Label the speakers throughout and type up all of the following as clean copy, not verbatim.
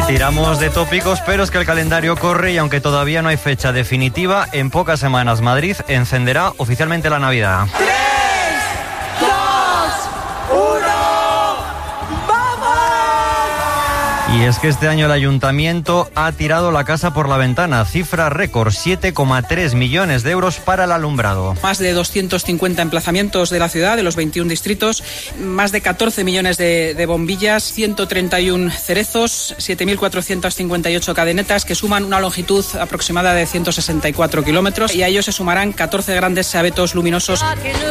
Speaker 1: Tiramos de tópicos, pero es que el calendario corre y aunque todavía no hay fecha definitiva, en pocas semanas Madrid encenderá oficialmente la Navidad.
Speaker 2: 3, 2, 1, ¡vamos!
Speaker 1: Y es que este año el ayuntamiento ha tirado la casa por la ventana, cifra récord, 7,3 millones de euros para el alumbrado.
Speaker 3: Más de 250 emplazamientos de la ciudad, de los 21 distritos, más de 14 millones de bombillas, 131 cerezos, 7.458 cadenetas que suman una longitud aproximada de 164 kilómetros y a ellos se sumarán 14 grandes abetos luminosos.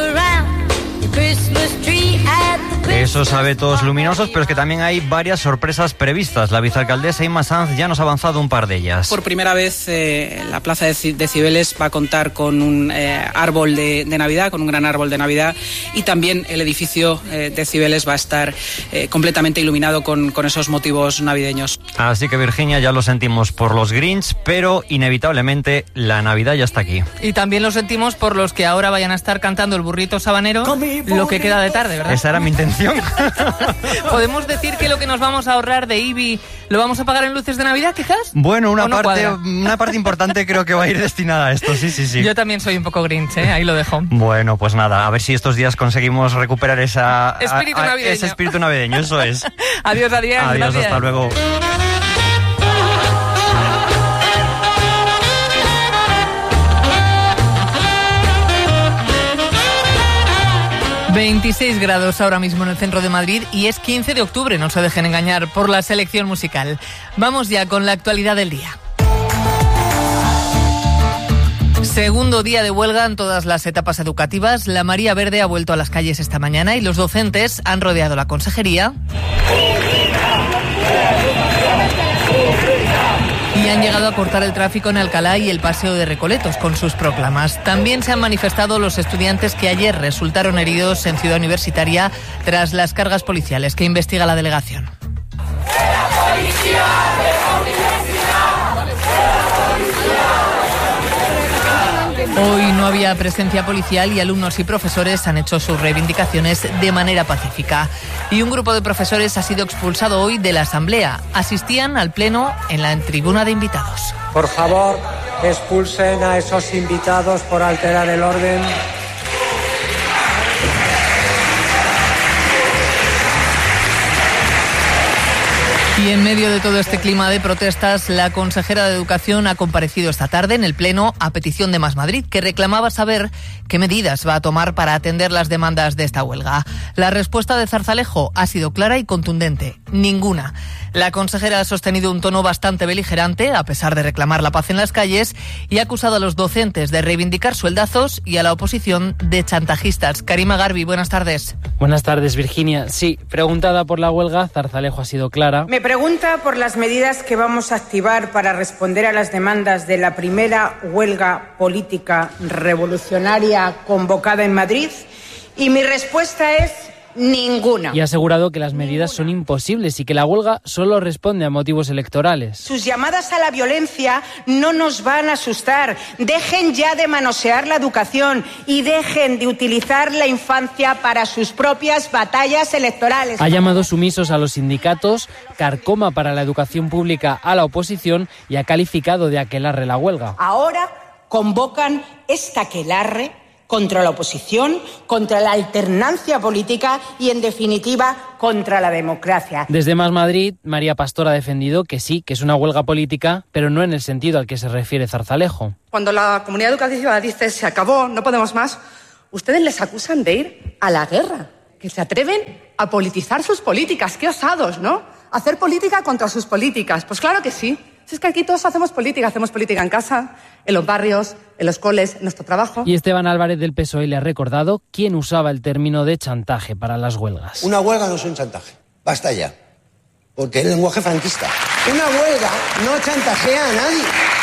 Speaker 1: Esos abetos luminosos, pero es que también hay varias sorpresas previstas. La vicealcaldesa Inma Sanz ya nos ha avanzado un par de ellas.
Speaker 3: Por primera vez la plaza de Cibeles va a contar con un árbol de Navidad, con un gran árbol de Navidad, y también el edificio de Cibeles va a estar completamente iluminado con esos motivos navideños.
Speaker 1: Así que, Virginia, ya lo sentimos por los Grinch, pero inevitablemente la Navidad ya está aquí.
Speaker 4: Y también lo sentimos por los que ahora vayan a estar cantando el burrito sabanero lo que queda de tarde, ¿verdad?
Speaker 1: Esa era mi intención.
Speaker 4: ¿Podemos decir que lo que nos vamos a ahorrar de IBI lo vamos a pagar en luces de Navidad, quizás?
Speaker 1: Bueno, una parte importante creo que va a ir destinada a esto, sí.
Speaker 4: Yo también soy un poco Grinch, ahí lo dejo.
Speaker 1: Bueno, pues nada, a ver si estos días conseguimos recuperar ese espíritu navideño, eso es.
Speaker 4: Adiós, Adrián.
Speaker 1: Adiós,
Speaker 4: gracias.
Speaker 1: hasta luego.
Speaker 4: ...26 grados ahora mismo en el centro de Madrid y es 15 de octubre, no se dejen engañar por la selección musical. Vamos ya con la actualidad del día. Segundo día de huelga en todas las etapas educativas. La María Verde ha vuelto a las calles esta mañana y los docentes han rodeado la consejería y han llegado a cortar el tráfico en Alcalá y el Paseo de Recoletos con sus proclamas. También se han manifestado los estudiantes que ayer resultaron heridos en Ciudad Universitaria tras las cargas policiales que investiga la delegación. Hoy no había presencia policial y alumnos y profesores han hecho sus reivindicaciones de manera pacífica. Y un grupo de profesores ha sido expulsado hoy de la asamblea. Asistían al pleno en la tribuna de invitados.
Speaker 5: Por favor, expulsen a esos invitados por alterar el orden.
Speaker 4: Y en medio de todo este clima de protestas, la consejera de Educación ha comparecido esta tarde en el Pleno a petición de Más Madrid, que reclamaba saber qué medidas va a tomar para atender las demandas de esta huelga. La respuesta de Zarzalejo ha sido clara y contundente: ninguna. La consejera ha sostenido un tono bastante beligerante, a pesar de reclamar la paz en las calles, y ha acusado a los docentes de reivindicar sueldazos y a la oposición de chantajistas. Karima Garbi, buenas tardes.
Speaker 6: Buenas tardes, Virginia. Sí, preguntada por la huelga, Zarzalejo ha sido clara.
Speaker 7: Me pregunta por las medidas que vamos a activar para responder a las demandas de la primera huelga política revolucionaria convocada en Madrid, y mi respuesta es ninguna.
Speaker 6: Y ha asegurado que las medidas son imposibles y que la huelga solo responde a motivos electorales.
Speaker 7: Sus llamadas a la violencia no nos van a asustar. Dejen ya de manosear la educación y dejen de utilizar la infancia para sus propias batallas electorales.
Speaker 6: Ha llamado sumisos a los sindicatos, carcoma para la educación pública a la oposición y ha calificado de aquelarre la huelga.
Speaker 7: Ahora convocan esta aquelarre contra la oposición, contra la alternancia política y, en definitiva, contra la democracia.
Speaker 6: Desde Más Madrid, María Pastor ha defendido que sí, que es una huelga política, pero no en el sentido al que se refiere Zarzalejo.
Speaker 8: Cuando la comunidad educativa dice se acabó, no podemos más, ustedes les acusan de ir a la guerra, que se atreven a politizar sus políticas. ¡Qué osados!, ¿no? Hacer política contra sus políticas. Pues claro que sí. Si es que aquí todos hacemos política en casa, en los barrios, en los coles, en nuestro trabajo.
Speaker 6: Y Esteban Álvarez del PSOE le ha recordado quién usaba el término de chantaje para las huelgas.
Speaker 9: Una huelga no es un chantaje, basta ya, porque es el lenguaje franquista. Una huelga no chantajea a nadie.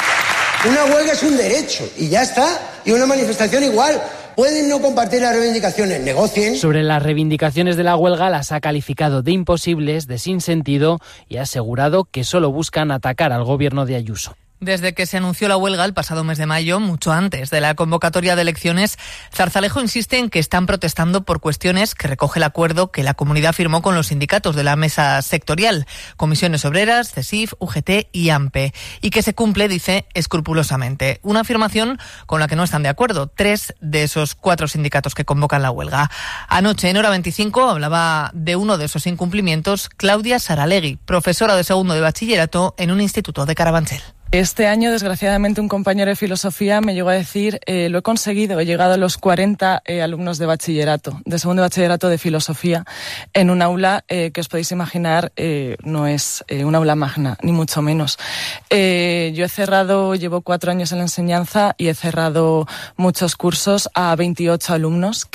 Speaker 9: Una huelga es un derecho y ya está, y una manifestación igual. Pueden no compartir las reivindicaciones, negocien.
Speaker 6: Sobre las reivindicaciones de la huelga las ha calificado de imposibles, de sinsentido y ha asegurado que solo buscan atacar al gobierno de Ayuso.
Speaker 4: Desde que se anunció la huelga el pasado mes de mayo, mucho antes de la convocatoria de elecciones, Zarzalejo insiste en que están protestando por cuestiones que recoge el acuerdo que la comunidad firmó con los sindicatos de la mesa sectorial, Comisiones Obreras, CESIF, UGT y AMPE, y que se cumple, dice, escrupulosamente. Una afirmación con la que no están de acuerdo 3 de esos 4 sindicatos que convocan la huelga. Anoche, en Hora 25, hablaba de uno de esos incumplimientos Claudia Saralegui, profesora de segundo de bachillerato en un instituto de Carabanchel.
Speaker 10: Este año, desgraciadamente, un compañero de filosofía me llegó a decir, lo he conseguido, he llegado a los 40 alumnos de bachillerato, de segundo de bachillerato de filosofía, en un aula que os podéis imaginar no es un aula magna, ni mucho menos. Yo llevo 4 años en la enseñanza y he cerrado muchos cursos a 28 alumnos,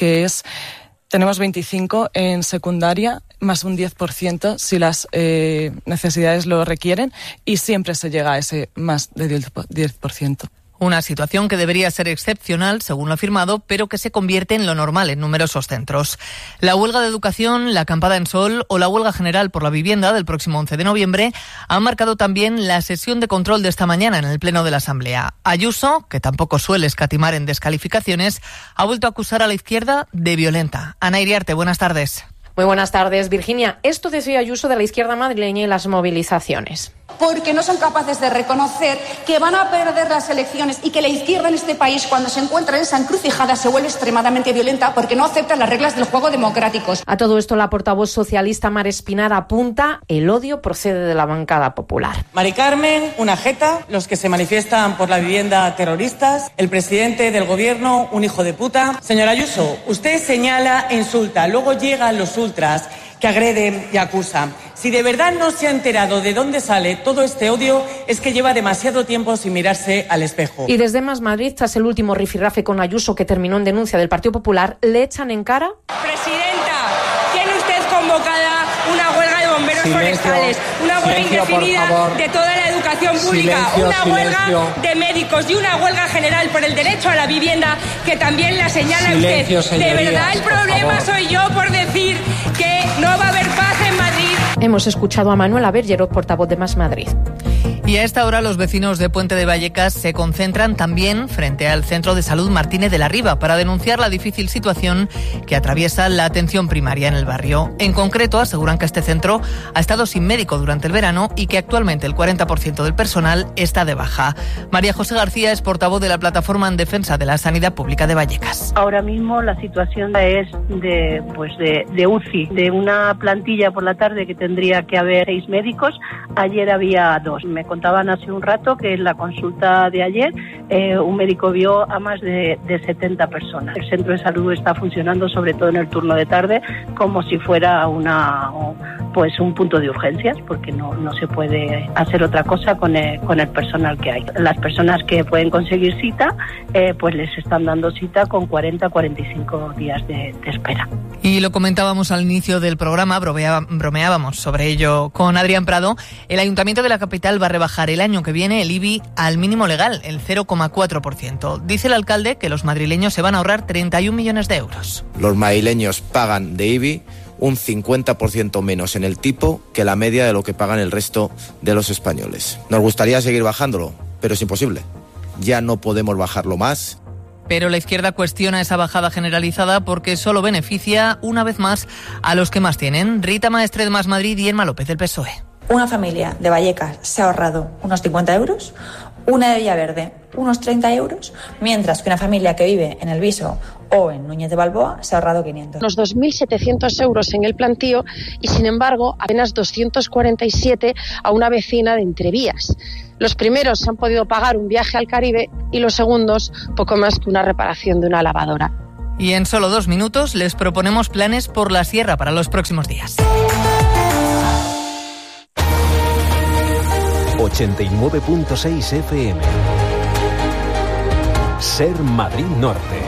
Speaker 10: tenemos 25 en secundaria, más un 10% si las necesidades lo requieren, y siempre se llega a ese más de 10%.
Speaker 4: Una situación que debería ser excepcional, según lo afirmado, pero que se convierte en lo normal en numerosos centros. La huelga de educación, la acampada en Sol o la huelga general por la vivienda del próximo 11 de noviembre han marcado también la sesión de control de esta mañana en el Pleno de la Asamblea. Ayuso, que tampoco suele escatimar en descalificaciones, ha vuelto a acusar a la izquierda de violenta. Ana Iriarte, buenas tardes.
Speaker 11: Muy buenas tardes, Virginia. Esto decía Ayuso de la izquierda madrileña y las movilizaciones.
Speaker 12: Porque no son capaces de reconocer que van a perder las elecciones y que la izquierda en este país, cuando se encuentra en esa encrucijada, se vuelve extremadamente violenta porque no acepta las reglas del juego democráticos.
Speaker 11: A todo esto, la portavoz socialista Mar Espinar apunta: el odio procede de la bancada popular.
Speaker 13: Mari Carmen, una jeta, los que se manifiestan por la vivienda terroristas, el presidente del gobierno, un hijo de puta. Señora Ayuso, usted señala e insulta, luego llegan los ultras que agreden y acusan. Si de verdad no se ha enterado de dónde sale todo este odio, es que lleva demasiado tiempo sin mirarse al espejo.
Speaker 11: Y desde Más Madrid, tras el último rifirrafe con Ayuso que terminó en denuncia del Partido Popular, le echan en cara:
Speaker 14: Presidenta, ¿tiene usted convocada una huelga de bomberos forestales? Una huelga indefinida de toda la educación pública, una huelga de médicos y una huelga general por el derecho a la vivienda que también la señala usted. De verdad el problema soy yo por decir que no va a haber paz en Madrid.
Speaker 11: Hemos escuchado a Manuela Bergerot, portavoz de Más Madrid.
Speaker 4: Y a esta hora los vecinos de Puente de Vallecas se concentran también frente al Centro de Salud Martínez de la Riva para denunciar la difícil situación que atraviesa la atención primaria en el barrio. En concreto, aseguran que este centro ha estado sin médico durante el verano y que actualmente el 40% del personal está de baja. María José García es portavoz de la Plataforma en Defensa de la Sanidad Pública de Vallecas.
Speaker 15: Ahora mismo la situación es de UCI, de una plantilla por la tarde que tendría que haber 6 médicos, ayer había 2. Me contaban hace un rato que en la consulta de ayer un médico vio a más de 70 personas. El centro de salud está funcionando, sobre todo en el turno de tarde, como si fuera un punto de urgencias, porque no se puede hacer otra cosa con el personal que hay. Las personas que pueden conseguir cita, pues les están dando cita con 40-45 días de espera.
Speaker 4: Y lo comentábamos al inicio del programa, bromeábamos sobre ello con Adrián Prado. El Ayuntamiento de la capital va a rebajar el año que viene el IBI al mínimo legal, el 0,4%. Dice el alcalde que los madrileños se van a ahorrar 31 millones de euros.
Speaker 16: Los madrileños pagan de IBI un 50% menos en el tipo que la media de lo que pagan el resto de los españoles. Nos gustaría seguir bajándolo, pero es imposible. Ya no podemos bajarlo más.
Speaker 4: Pero la izquierda cuestiona esa bajada generalizada porque solo beneficia, una vez más, a los que más tienen. Rita Maestre de Más Madrid y Emma López del PSOE.
Speaker 17: Una familia de Vallecas se ha ahorrado unos 50 euros, una de Villaverde unos 30 euros, mientras que una familia que vive en El Viso o en Núñez de Balboa se ha ahorrado 500.
Speaker 18: Unos 2.700 euros en el plantío y, sin embargo, apenas 247 a una vecina de Entrevías. Los primeros han podido pagar un viaje al Caribe y los segundos poco más que una reparación de una lavadora.
Speaker 4: Y en solo 2 minutos les proponemos planes por la sierra para los próximos días.
Speaker 19: 89.6 FM. Ser Madrid Norte.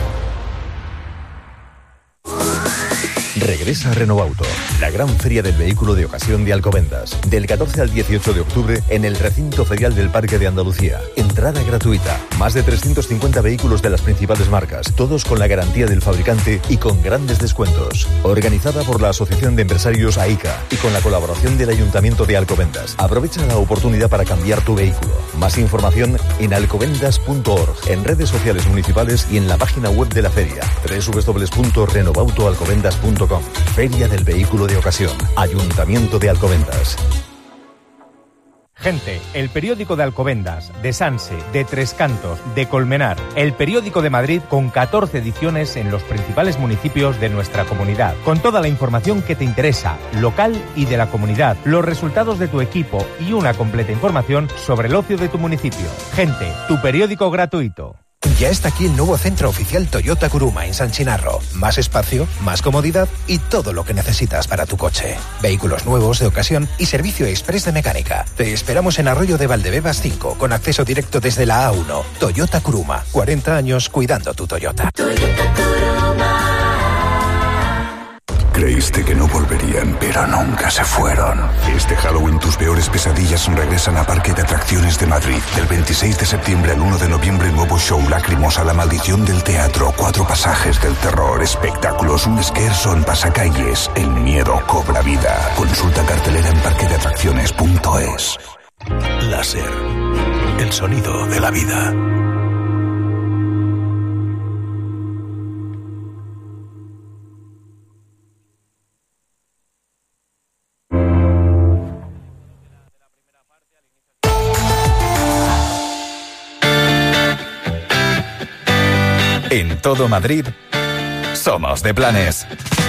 Speaker 19: Regresa a Renovauto, la gran feria del vehículo de ocasión de Alcobendas, del 14 al 18 de octubre en el recinto ferial del Parque de Andalucía. Entrada gratuita, más de 350 vehículos de las principales marcas, todos con la garantía del fabricante y con grandes descuentos. Organizada por la Asociación de Empresarios AICA y con la colaboración del Ayuntamiento de Alcobendas. Aprovecha la oportunidad para cambiar tu vehículo. Más información en alcobendas.org, en redes sociales municipales y en la página web de la feria, www.renovautoalcobendas.com. Feria del Vehículo de Ocasión, Ayuntamiento de Alcobendas.
Speaker 20: Gente, el periódico de Alcobendas, de Sanse, de Tres Cantos, de Colmenar, el periódico de Madrid con 14 ediciones en los principales municipios de nuestra comunidad, con toda la información que te interesa, local y de la comunidad, los resultados de tu equipo y una completa información sobre el ocio de tu municipio. Gente, tu periódico gratuito.
Speaker 21: Ya está aquí el nuevo centro oficial Toyota Kuruma en San Chinarro. Más espacio, más comodidad y todo lo que necesitas para tu coche. Vehículos nuevos, de ocasión y servicio express de mecánica. Te esperamos en Arroyo de Valdebebas 5, con acceso directo desde la A1. Toyota Kuruma, 40 años cuidando tu Toyota.
Speaker 22: Creíste que no volverían, pero nunca se fueron. Este Halloween tus peores pesadillas regresan a Parque de Atracciones de Madrid. Del 26 de septiembre al 1 de noviembre, nuevo show Lágrimas a la maldición del teatro, 4 pasajes del terror, espectáculos, un Skerson, pasacalles. El miedo cobra vida. Consulta cartelera en parquedeatracciones.es. Láser, el sonido de la vida.
Speaker 23: En todo Madrid, somos de planes.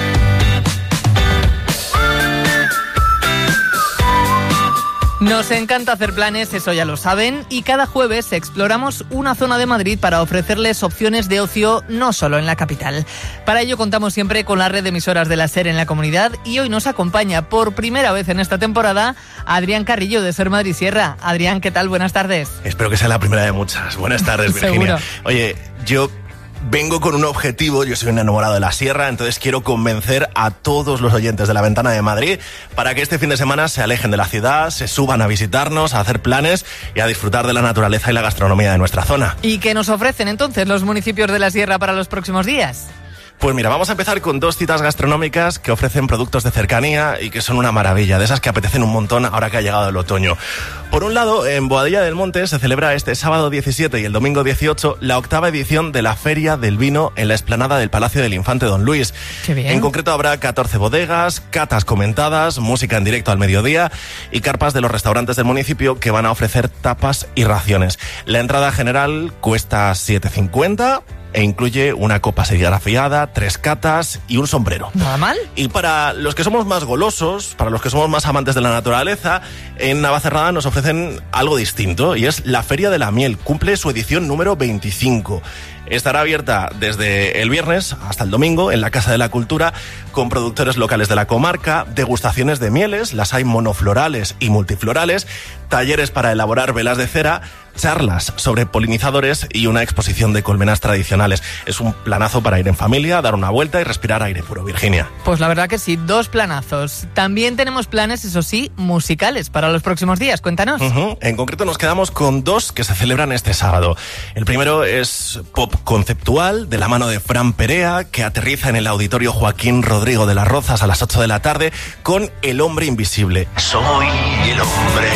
Speaker 4: Nos encanta hacer planes, eso ya lo saben, y cada jueves exploramos una zona de Madrid para ofrecerles opciones de ocio no solo en la capital. Para ello contamos siempre con la red de emisoras de la SER en la comunidad y hoy nos acompaña por primera vez en esta temporada Adrián Carrillo de SER Madrid Sierra. Adrián, ¿qué tal? Buenas tardes.
Speaker 24: Espero que sea la primera de muchas. Buenas tardes, Virginia. Oye, yo vengo con un objetivo, yo soy un enamorado de la sierra, entonces quiero convencer a todos los oyentes de La Ventana de Madrid para que este fin de semana se alejen de la ciudad, se suban a visitarnos, a hacer planes y a disfrutar de la naturaleza y la gastronomía de nuestra zona.
Speaker 4: ¿Y qué nos ofrecen entonces los municipios de la sierra para los próximos días?
Speaker 24: Pues mira, vamos a empezar con 2 citas gastronómicas que ofrecen productos de cercanía y que son una maravilla, de esas que apetecen un montón ahora que ha llegado el otoño. Por un lado, en Boadilla del Monte se celebra este sábado 17 y el domingo 18 la 8ª edición de la Feria del Vino en la explanada del Palacio del Infante Don Luis.
Speaker 4: Qué bien.
Speaker 24: En concreto habrá 14 bodegas, catas comentadas, música en directo al mediodía y carpas de los restaurantes del municipio que van a ofrecer tapas y raciones. La entrada general cuesta 7,50 e incluye una copa serigrafiada, 3 catas y un sombrero.
Speaker 4: ¿Nada mal?
Speaker 24: Y para los que somos más golosos, para los que somos más amantes de la naturaleza, en Navacerrada nos ofrecen algo distinto y es la Feria de la Miel. Cumple su edición número 25. Estará abierta desde el viernes hasta el domingo en la Casa de la Cultura con productores locales de la comarca, degustaciones de mieles, las hay monoflorales y multiflorales, talleres para elaborar velas de cera, charlas sobre polinizadores y una exposición de colmenas tradicionales. Es un planazo para ir en familia, dar una vuelta y respirar aire puro, Virginia.
Speaker 4: Pues la verdad que sí, 2 planazos. También tenemos planes, eso sí, musicales para los próximos días. Cuéntanos.
Speaker 24: En concreto nos quedamos con 2 que se celebran este sábado. El primero es pop conceptual de la mano de Fran Perea, que aterriza en el Auditorio Joaquín Rodrigo de las Rozas a las 8 de la tarde con El Hombre Invisible.
Speaker 25: Soy el hombre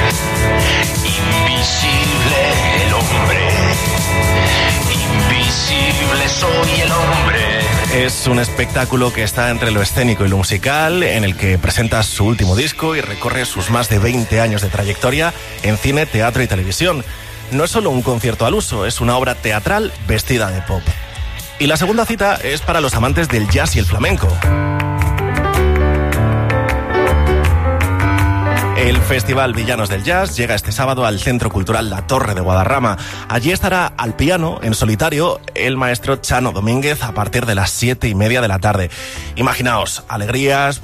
Speaker 25: invisible, el hombre invisible, soy el hombre.
Speaker 24: Es un espectáculo que está entre lo escénico y lo musical, en el que presenta su último disco y recorre sus más de 20 años de trayectoria en cine, teatro y televisión. No es solo un concierto al uso, es una obra teatral vestida de pop. Y la segunda cita es para los amantes del jazz y el flamenco. El Festival Villanos del Jazz llega este sábado al Centro Cultural La Torre de Guadarrama. Allí estará al piano, en solitario, el maestro Chano Domínguez a partir de las 7:30 de la tarde. Imaginaos, alegrías,